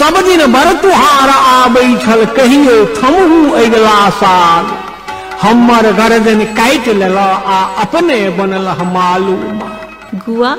सब दिन बर तुहार आबै छल कहियो थमहू अगला साल हमर गर्दन काट लेल आ अपने बनल मालूम। गुआ